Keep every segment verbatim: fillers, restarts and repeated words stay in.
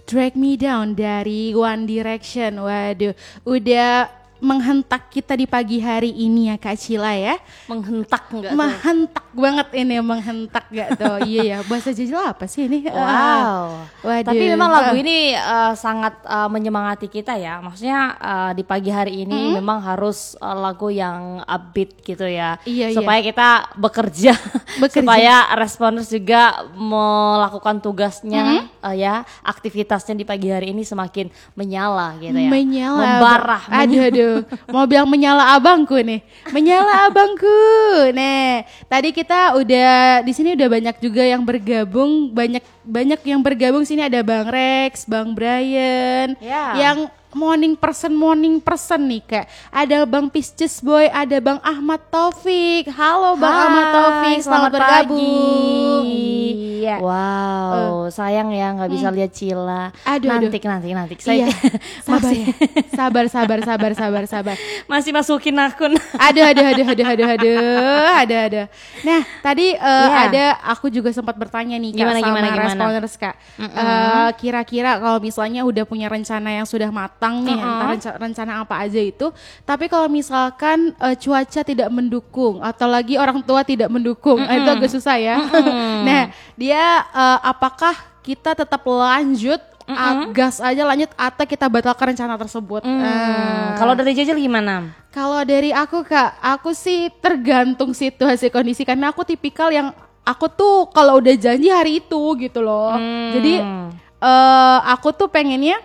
Drag Me Down dari One Direction. Waduh, udah menghentak kita di pagi hari ini ya Kak Cila ya. Menghentak enggak tuh? Menghentak banget ini, menghentak gak tuh? Iya ya, bahasa Jajil apa sih ini? Wow. Waduh. Tapi memang lagu ini uh, sangat uh, menyemangati kita ya. Maksudnya uh, di pagi hari ini hmm? memang harus uh, lagu yang upbeat gitu ya. Iya, supaya iya. kita bekerja, bekerja. Supaya responders juga melakukan tugasnya hmm? uh, ya, aktivitasnya di pagi hari ini semakin menyala gitu ya. Menyala. Membarah. Aduh aduh. Mau bilang menyala abangku nih. Menyala abangku. Nah, tadi kita udah di sini udah banyak juga yang bergabung, banyak banyak yang bergabung sini, ada Bang Rex, Bang Brian, yeah. yang morning person morning person nih Kak. Ada Bang Pisces Boy, ada Bang Ahmad Taufik. Halo Bang Hai, Ahmad Taufik, selamat, selamat bergabung. Ya. Wow, uh. sayang ya nggak bisa hmm. lihat Cila. Aduh, nanti aduh. nanti nanti. Saya iya. sabar, ya. sabar, sabar, sabar, sabar, sabar. Masih masukin akun. Aduh, aduh, aduh, aduh, aduh, aduh, ada, ada. Nah, tadi uh, yeah. ada aku juga sempat bertanya nih Kak gimana, sama gimana, gimana? responders Kak. Uh, kira-kira kalau misalnya udah punya rencana yang sudah matang nih, uh-huh. entah rencana, rencana apa aja itu, tapi kalau misalkan uh, cuaca tidak mendukung atau lagi orang tua tidak mendukung, uh-huh. itu agak susah ya. Uh-huh. Nah, dia uh, apakah kita tetap lanjut, uh-huh. gas aja lanjut atau kita batalkan rencana tersebut? Uh-huh. Uh, kalau dari Jajil gimana? Kalau dari aku Kak, aku sih tergantung situasi kondisi, karena aku tipikal yang aku tuh kalau udah janji hari itu gitu loh. Hmm. Jadi uh, aku tuh pengennya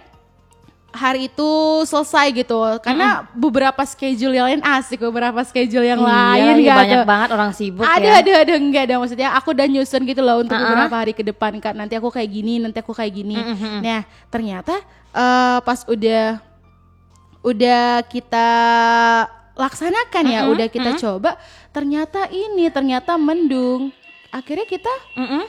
hari itu selesai gitu, karena mm-hmm. beberapa schedule yang lain asik, beberapa schedule yang iya, lain iya, gak banyak ada. banget orang sibuk ada, ya. Ada, ada, enggak ada, maksudnya aku udah nyusun gitu loh untuk uh-huh. beberapa hari ke depan Kak, nanti aku kayak gini, nanti aku kayak gini. Mm-hmm. Nah ternyata uh, pas udah udah kita laksanakan ya, mm-hmm. udah kita mm-hmm. coba, ternyata ini ternyata mendung. Akhirnya kita mm-hmm.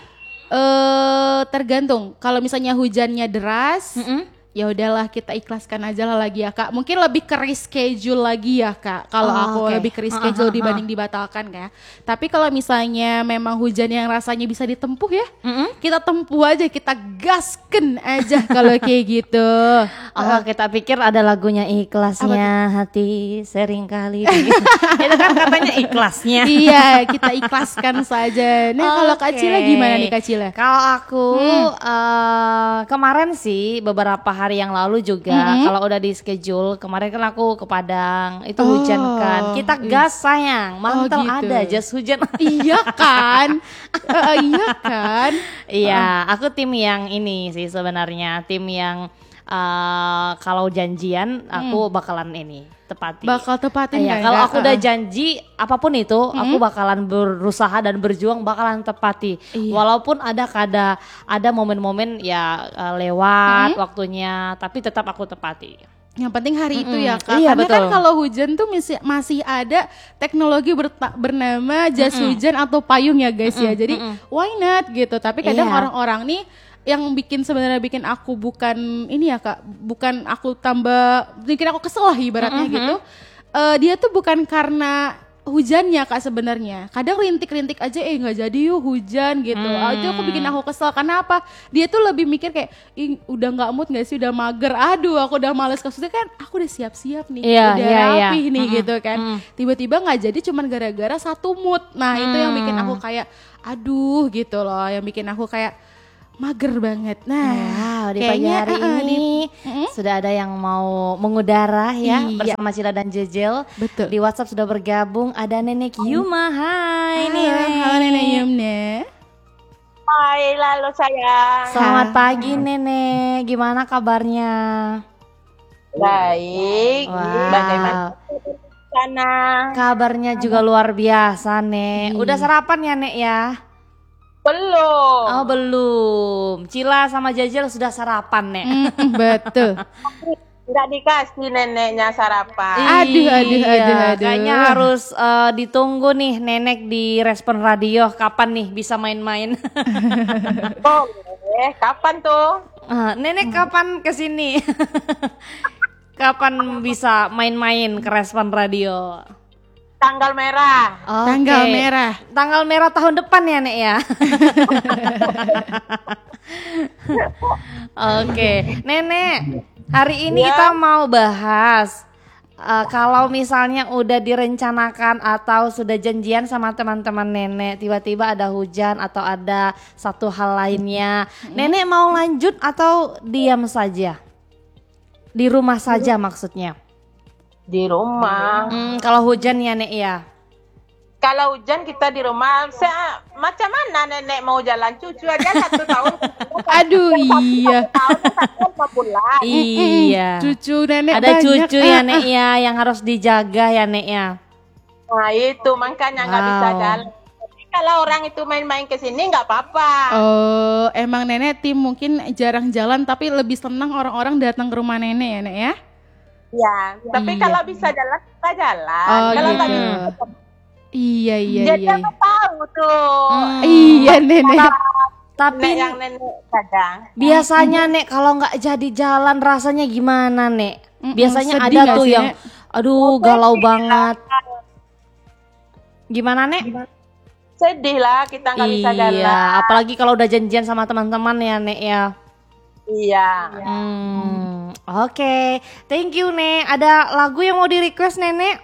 uh, tergantung. Kalau misalnya hujannya deras, mm-hmm. ya udahlah kita ikhlaskan aja lah lagi ya Kak. Mungkin lebih ke reschedule lagi ya Kak. Kalau oh, aku okay. lebih ke reschedule uh, uh, uh, dibanding dibatalkan Kak. Tapi kalau misalnya memang hujan yang rasanya bisa ditempuh ya, mm-hmm. kita tempuh aja, kita gasken aja kalau kayak gitu. Oh, uh, kita pikir ada lagunya ikhlasnya hati seringkali. Itu kan katanya ikhlasnya. Iya, kita ikhlaskan saja. Nah, okay. kalau Kak Cila gimana nih Kak Cila? Kalau aku hmm. uh, kemarin sih beberapa hari yang lalu juga mm-hmm. kalau udah di schedule, kemarin kan aku ke Padang, itu oh, hujan kan, kita gas sayang, mantel oh, gitu. Ada jas hujan. Iya kan, uh, iya kan. Iya, uh. aku tim yang ini sih sebenarnya, tim yang uh, kalau janjian aku mm. bakalan ini tepati. Bakal tepatin ya, kalau aku udah janji apapun itu, mm-hmm. aku bakalan berusaha dan berjuang bakalan tepati. Iya. Walaupun ada kada ada momen-momen ya uh, lewat mm-hmm. waktunya, tapi tetap aku tepati. Yang penting hari mm-hmm. itu ya Kak. Iya, karena betul. Kan kalau hujan tuh masih masih ada teknologi berta- bernama jas mm-hmm. hujan atau payung ya guys mm-hmm. ya. Jadi mm-hmm. why not gitu. Tapi kadang iya. orang-orang nih yang bikin sebenarnya bikin aku bukan ini ya Kak, bukan aku tambah bikin aku kesel lah ibaratnya mm-hmm. gitu. Uh, dia tuh bukan karena hujannya Kak sebenarnya. Kadang rintik-rintik aja eh nggak jadi yuk hujan gitu. Mm. Itu aku bikin aku kesel. Karena apa? Dia tuh lebih mikir kayak ih udah nggak mood nggak sih, udah mager. Aduh aku udah males. Maksudnya kan aku udah siap-siap nih, yeah, udah yeah, rapi yeah. nih mm-hmm. gitu kan. Mm. Tiba-tiba nggak jadi cuman gara-gara satu mood. Nah mm. itu yang bikin aku kayak aduh gitu loh. Yang bikin aku kayak mager banget. Nah, wow, di pagi hari uh, ini di, uh, sudah ada yang mau mengudara ya iya. bersama Cila dan Jejel. Betul. Di WhatsApp sudah bergabung ada Nenek Yuma. Hai, Halo, halo Nenek Yumna. Hai, lalu sayang. Selamat pagi Nenek. Gimana kabarnya? Baik. Wow. Bagaimana sana? Kabarnya juga luar biasa, Nek. Udah sarapan ya, Nek ya? Belum. Oh belum. Cila sama Jajil sudah sarapan Nek. Mm, betul. Nggak dikasih neneknya sarapan. Aduh aduh aduh aduh. Kayaknya harus uh, ditunggu nih Nenek di Respon Radio. Kapan nih bisa main-main? Oh eh kapan tuh? Uh, Nenek kapan kesini? Kapan bisa main-main ke Respon Radio? tanggal merah. Oke. Tanggal merah. Tanggal merah tahun depan ya, Nek ya. Oke, Nenek. Hari ini Ya. kita mau bahas uh, kalau misalnya udah direncanakan atau sudah janjian sama teman-teman Nenek, tiba-tiba ada hujan atau ada satu hal lainnya. Nenek mau lanjut atau diam saja? Di rumah saja maksudnya. Di rumah. Hmm, kalau hujan ya, Nek ya. Kalau hujan kita di rumah. Saya, macam mana nenek mau jalan cucu aja satu tahun. Aduh iya. Tahun satu lima bulan. Iya. Cucu nenek Ada banyak. cucu ya, Ah, Nek ya, yang harus dijaga ya, Nek ya. Nah itu makanya nggak Wow. bisa jalan. Tapi kalau orang itu main-main ke sini nggak apa-apa. Oh, emang nenek tim mungkin jarang jalan tapi lebih senang orang-orang datang ke rumah nenek ya, Nek ya? Ya, tapi Iya. kalau bisa jalan kita jalan. Oh, kalau nggak gitu. bisa, Iya, iya, jadi iya. aku tahu tuh. Hmm. Iya, nenek. Tapi Nenek yang nenek kadang. biasanya Nek kalau nggak jadi jalan rasanya gimana, Nek? Mm-mm, Biasanya sedih ada nggak tuh sih, yang Nek? aduh galau banget. Gimana, Nek? Sedih lah kita nggak bisa jalan. Iya, apalagi kalau udah janjian sama teman-teman ya, Nek ya. Iya. Hmm, oke. Thank you, Nek. Ada lagu yang mau di-request, Nenek?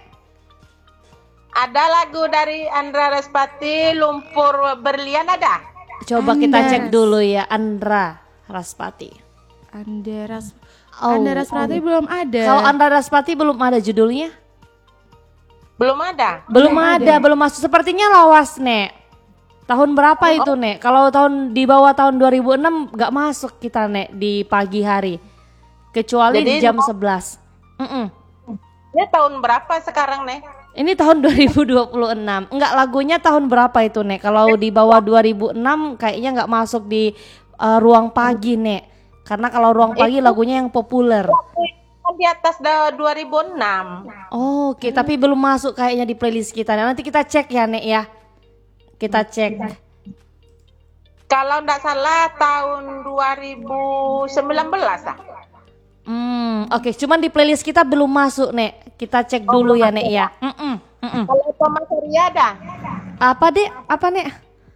Ada lagu dari Andra Respati, Lumpur Berlian ada? Coba kita Andas. cek dulu ya, Andra Raspati. Andaras. Oh. Andaras Prati belum ada. Kalau Andra Raspati belum ada judulnya? Belum ada. Belum Belum ada, ada. belum masuk. Sepertinya lawas, Nek. Tahun berapa itu, Nek? Kalau tahun di bawah tahun dua ribu enam nggak masuk kita, Nek, di pagi hari. Kecuali di Jadi- jam sebelas. Mm-mm. Ini tahun berapa sekarang, Nek? Ini tahun dua ribu dua puluh enam. Enggak, lagunya tahun berapa itu, Nek? Kalau di bawah dua ribu enam kayaknya nggak masuk di uh, ruang pagi, Nek. Karena kalau ruang pagi lagunya yang populer. Kan di atas da- dua ribu enam. Oh, oke, tapi belum masuk kayaknya di playlist kita. Nah, nanti kita cek ya, Nek ya. Kita cek. Kalau nggak salah tahun dua ribu sembilan belas ah. Hmm, oke, cuman di playlist kita belum masuk, Nek. Kita cek dulu ya, Nek ya. Mm-mm, mm-mm. Kalau Thomas Arya ada? Apa, Dek? Apa, Nek?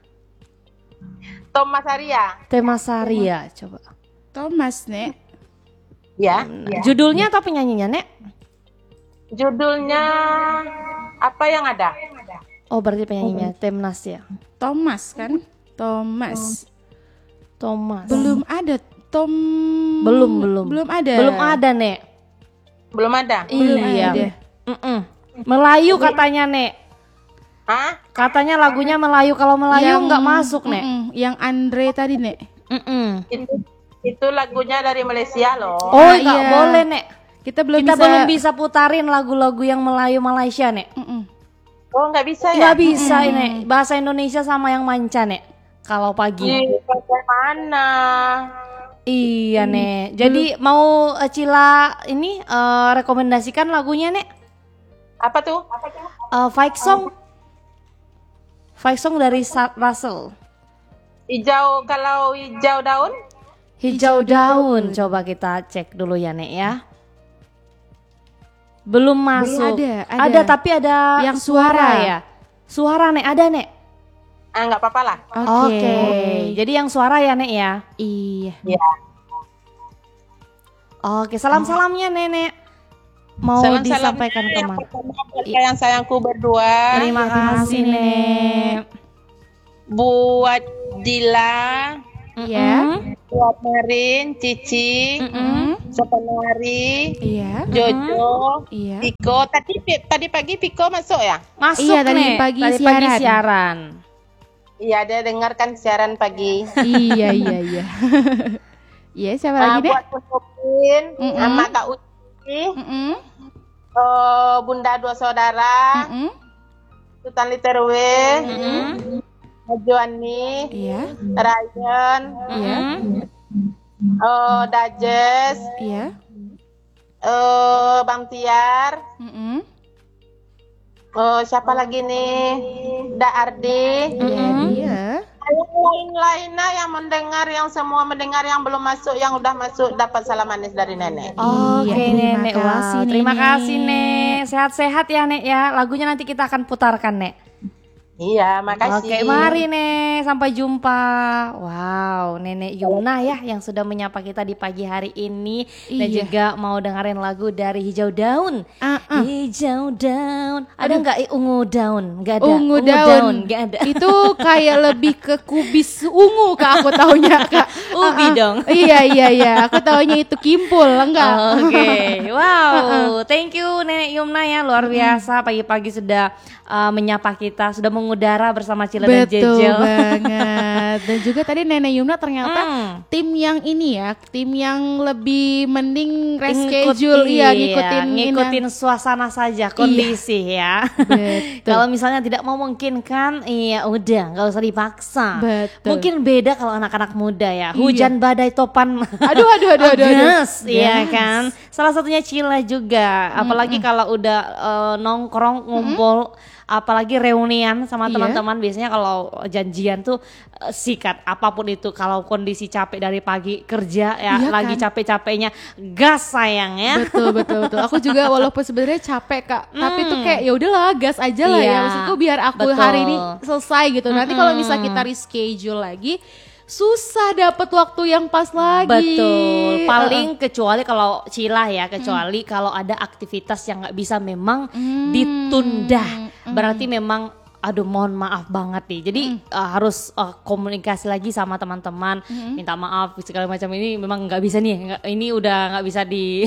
Thomas Arya. Tema Saria, coba. Thomas, Nek. Ya. Judulnya atau penyanyinya, Nek? Judulnya apa yang ada? Oh, berarti penyanyinya Temnas ya. Thomas kan? Thomas. Thomas. Belum ada Tom. Belum, belum. Belum ada. Belum ada, Nek. Belum ada. Belum Iya. ada. Mm-mm. Melayu katanya, Nek. Hah? Katanya lagunya Melayu. Kalau Melayu nggak masuk, Nek. mm-mm, yang Andre tadi, Nek. Mm-mm. Itu itu lagunya dari Malaysia loh. Oh, Ah, nggak iya. boleh, Nek. Kita belum Kita bisa. belum bisa putarin lagu-lagu yang Melayu Malaysia, Nek. Mm-mm. Oh, nggak bisa ya? Nggak bisa, Nek. Bahasa Indonesia sama yang manca, Nek. Kalau pagi. Ih, bagaimana? Iya, Nek. Jadi mau eh, Cila ini eh, rekomendasikan lagunya, Nek? Apa tuh? Eh, Fight Song. Fight Song dari Sa- Russell. Hijau, kalau hijau daun? Hijau daun. Coba kita cek dulu ya, Nek ya. Belum masuk. ada, ada. tapi ada Yang suara. ya. Suara, Nek, ada, Nek. Ah, nggak apa-apa lah. Oke. Jadi yang suara ya, Nek ya. Iya. Ya. Oke, salam-salamnya, Nenek. Mau Salam-salam disampaikan yang kemana? pertama buat sayang sayangku berdua. Terima kasih, Nenek. Buat Dila, Iya. Mm-mm. buat Marin, Cici, Mm-mm. Sopanari, Iya. Jojo, Iya. Piko. Tadi tadi pagi Piko masuk ya? Masuk, Iya, tadi Nek. pagi Tadi siaran. pagi siaran. Iya, dia dengarkan siaran pagi. Iya, iya, iya. Iya, siapa Nah, lagi, Nek? buat Pusopin, Mm-mm. sama Kak Uci, Mm-mm. eh, Bunda dua saudara, Mm-mm. Sultan Literwe, Mm-mm. Joani, Iya. Ryan, Iya. eh, Dajes, Iya. eh, Bang Tiar, Mm-mm. Oh, siapa lagi nih? Da Ardi. Iya, dia. Yang lain-lainnya yang mendengar, yang semua mendengar, yang belum masuk, yang udah masuk dapat salam manis dari nenek. Oke, Iya, terima Nenek. kasih, Wow, terima Nenek. kasih, Nek. Sehat-sehat ya, Nek ya. Lagunya nanti kita akan putarkan, Nek. Iya, makasih. Oke, mari Nek, sampai jumpa. Wow, Nenek Yumna ya yang sudah menyapa kita di pagi hari ini. Dan Iya. juga mau dengerin lagu dari Hijau Daun. Ah, ah. Hijau daun. Ada nggak eh, ungu daun? Nggak ada. Ungu daun. Nggak ada. Itu kayak lebih ke kubis ungu Kak, aku taunya Kak. Ubi Ah, ah. dong. Iya iya iya, aku taunya itu kimpul, enggak. Oke, wow, thank you Nenek Yumna ya, luar biasa pagi-pagi sudah uh, menyapa kita, sudah mengudara bersama Cila dan Betul Jejel. banget. Dan juga tadi Nenek Yumna ternyata Hmm. tim yang ini ya, tim yang lebih mending Ngikutin, reschedule, iya ngikutin ini. ngikutin suasana saja, kondisi ya. Betul. Kalau misalnya tidak memungkinkan, iya udah nggak usah dipaksa. Betul. Mungkin beda kalau anak-anak muda ya, hujan badai topan. Aduh aduh aduh aduh. aduh. Gas, iya Gas. kan. Salah satunya Cila juga. Apalagi kalau udah eh, nongkrong ngumpul, apalagi reunian sama Iya. teman-teman. Biasanya kalau janjian tuh eh, sikat apapun itu. Kalau kondisi capek dari pagi kerja ya, Iya lagi kan? capek-capeknya gas sayang ya. Betul betul betul. Aku juga walaupun sebenarnya capek Kak, tapi tuh Hmm. kayak ya udahlah gas aja lah Iya, ya. Maksudku biar aku betul. hari ini selesai gitu. Nanti kalau misal kita reschedule lagi, susah dapet waktu yang pas lagi. Betul, paling Uh-uh. kecuali kalau Cila ya, kecuali kalau ada aktivitas yang nggak bisa memang ditunda, berarti memang aduh mohon maaf banget nih, jadi uh, harus uh, komunikasi lagi sama teman-teman, minta maaf segala macam ini memang nggak bisa nih, nggak- ini udah nggak bisa di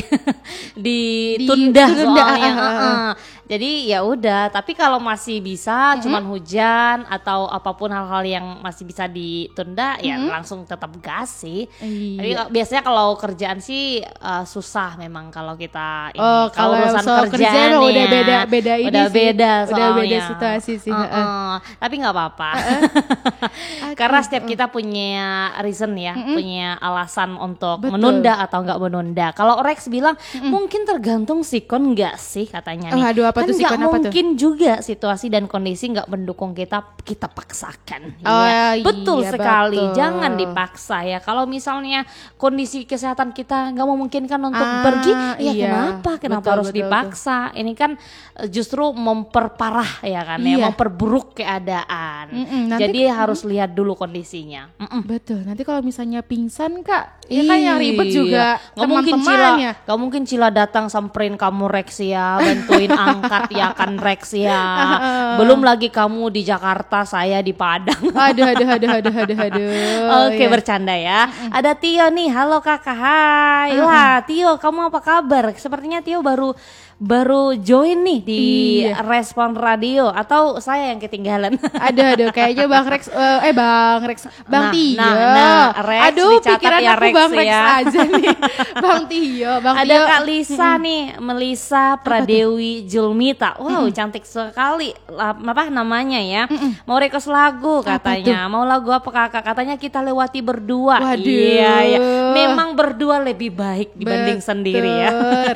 ditunda Ditunda, soalnya. uh-uh. uh-uh. Jadi ya udah, tapi kalau masih bisa cuman hujan atau apapun hal-hal yang masih bisa ditunda ya langsung tetap gas sih. Iya. Tapi uh, biasanya kalau kerjaan sih uh, susah memang kalau kita ini. Oh, kalau soal kerjaan mah udah beda beda ini udah sih. beda Udah beda soalnya. situasi sih. Uh-uh. heeh. Tapi nggak apa-apa. Karena setiap kita punya reason ya, punya alasan untuk Betul. menunda atau nggak menunda. Kalau Rex bilang mungkin tergantung sikon nggak sih katanya nih. Oh, aduh, apa Kan tuh nggak sikon, apa tuh? mungkin juga situasi dan kondisi nggak mendukung kita, kita paksakan. Oh, ya. iya, Betul sekali. betul. Jangan dipaksa ya. Kalau misalnya kondisi kesehatan kita nggak memungkinkan untuk Ah, pergi, ya iya. kenapa? Kenapa Betul, harus betul, dipaksa? Ini kan eh, justru memperparah ya kan ya, Iya. memperburuk keadaan. Mm-mm, nanti- Jadi harus lihat dulu kondisinya. Mm-mm. Betul. Nanti kalau misalnya pingsan Kak, ya kan yang ribet juga Iya. Nggak mungkin Cila, teman-temannya. nggak mungkin Cila datang samperin kamu Rex ya, bantuin angkat ya kan Rex ya. Belum lagi kamu di Jakarta, saya di Padang. Aduh aduh aduh aduh aduh aduh. Oke, ya. bercanda ya. Ada Tio nih, halo kakak, hai. Wah Tio, kamu apa kabar? Sepertinya Tio baru baru join nih di Iya. Respon Radio, atau saya yang ketinggalan? Aduh aduh kayaknya Bang Rex eh eh, Bang Rex Bang Nah, Tio. nah, nah, Rex aduh dicatat pikiran ya, aku Rex Bang Rex ya. aja nih. Bang Tio, Bang Ada Tio. Kak Lisa nih, Melisa Pradewi Julmita. Wow, cantik sekali lah, apa namanya ya. Mau request lagu katanya. Mau lagu apa kakak? Katanya kita lewati berdua. Waduh. Iya, iya. Memang berdua lebih baik dibanding Betul. sendiri ya.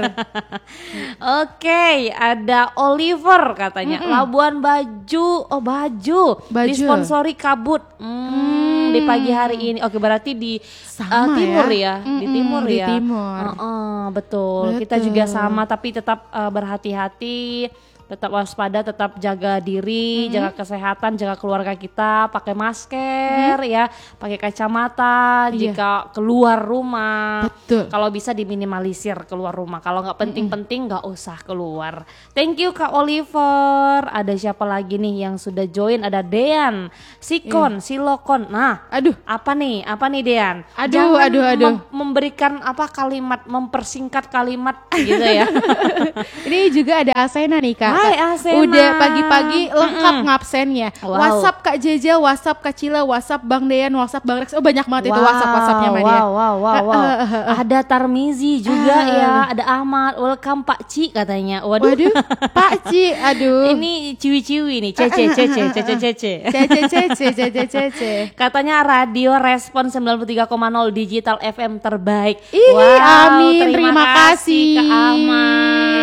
Oke, ada Oliver katanya. Labuan Bajo, oh Baju, Baju. disponsori Kabut. Hmm, di pagi hari ini. Oke, berarti di Sama uh, timur ya, ya. di Mm-mm, timur di ya. timur. Heeh, betul. Kita Betul. juga sama tapi tetap uh, berhati-hati, tetap waspada, tetap jaga diri, jaga kesehatan, jaga keluarga kita, pakai masker ya, pakai kacamata Iya. jika keluar rumah. Betul. Kalau bisa diminimalisir keluar rumah. Kalau nggak penting-penting nggak usah keluar. Thank you Kak Oliver. Ada siapa lagi nih yang sudah join? Ada Dean, Sikon, Silokon. Nah, Aduh. apa nih? Apa nih Dean? Aduh, Jangan aduh, aduh. mem- memberikan apa kalimat, mempersingkat kalimat gitu ya. Ini juga ada Asena nih Kak. Hai, Kak. Asena. Udah pagi-pagi lengkap Mm-mm. ngabsennya. Wow. WhatsApp Kak Jeja, WhatsApp Kak Cila, WhatsApp Bang Dean, WhatsApp Bang Rex. Oh banyak banget itu WhatsApp WhatsAppnya sama wow, dia. wow, wow, wow. Ada Tarmizi juga ya, ada Ahmad, welcome Pak Ci katanya. Waduh, Waduh, Pak Ci, aduh. ini ciwi-ciwi nih, cece, cece, cece, cece. Cece cece cece cece. Katanya radio Respon sembilan puluh tiga koma nol Digital F M terbaik. Ih, amin, terima Kak kasih. Ahmad.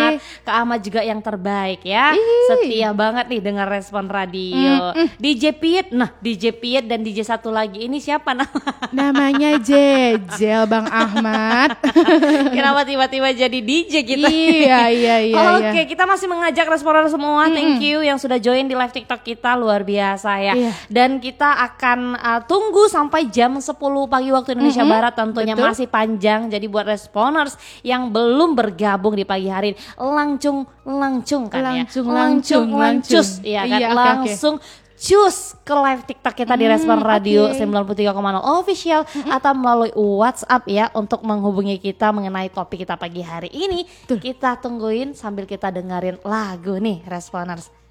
Kak Ahmad juga yang terbaik ya. Ih. Setia banget nih dengan Respon Radio. Mm-mm. D J Piet, nah D J Piet dan D J satu lagi ini siapa nama? Namanya Jejel Bang Ahmad. Kenapa tiba-tiba jadi D J kita? Iya iya iya. Oke, iya. kita masih mengajak responer semua. Mm-mm. Thank you yang sudah join di live TikTok kita, luar biasa ya. Iya. Dan kita akan uh, tunggu sampai jam sepuluh pagi waktu Indonesia Mm-mm. Barat, tentunya Betul. masih panjang. Jadi buat responers yang belum bergabung di pagi hari ini, langsung langsung kan Langsung, ya. langsung, lancus, langsung. iya kan? Iya, oke, oke. langsung cus ke live TikTok kita di Hmm, Respon Radio oke. sembilan puluh tiga koma nol official atau melalui WhatsApp ya untuk menghubungi kita mengenai topik kita pagi hari ini. Betul. Kita tungguin sambil kita dengerin lagu nih Responers.